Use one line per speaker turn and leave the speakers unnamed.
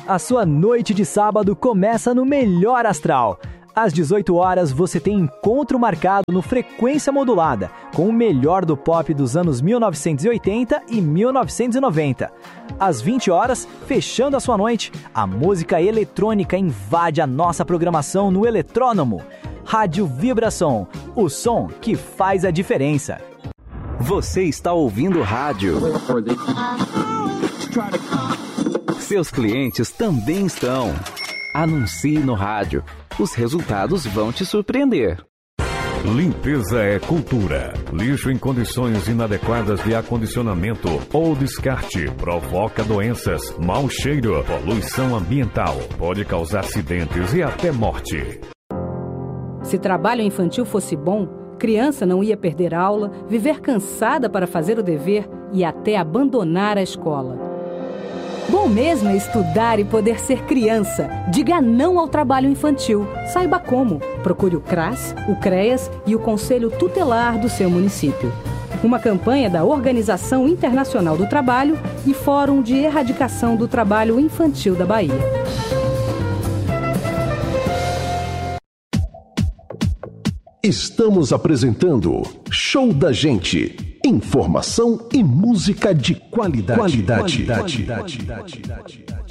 A sua noite de sábado começa no melhor astral. Às 18 horas você tem encontro marcado no Frequência Modulada, com o melhor do pop dos anos 1980 e 1990. Às 20 horas, fechando a sua noite, a música eletrônica invade a nossa programação no Eletrônomo. Rádio Vibração, o som que faz a diferença.
Você está ouvindo rádio. Seus clientes também estão. Anuncie no rádio. Os resultados vão te surpreender.
Limpeza é cultura. Lixo em condições inadequadas de acondicionamento ou descarte provoca doenças, mau cheiro, poluição ambiental, pode causar acidentes e até morte.
Se trabalho infantil fosse bom, criança não ia perder aula, viver cansada para fazer o dever e até abandonar a escola. Bom mesmo é estudar e poder ser criança. Diga não ao trabalho infantil. Saiba como. Procure o CRAS, o CREAS e o Conselho Tutelar do seu município. Uma campanha da Organização Internacional do Trabalho e Fórum de Erradicação do Trabalho Infantil da Bahia.
Estamos apresentando Show da Gente. Informação e música de qualidade.